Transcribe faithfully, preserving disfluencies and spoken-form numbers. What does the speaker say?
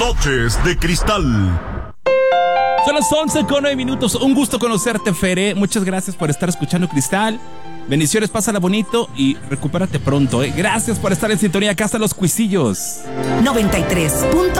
Noches de Cristal. Son las once con nueve minutos. Un gusto conocerte, Fere. Muchas gracias por estar escuchando Cristal. Bendiciones, pásala bonito y recupérate pronto, ¿eh? Gracias por estar en sintonía. Acá están los cuisillos. noventa y tres punto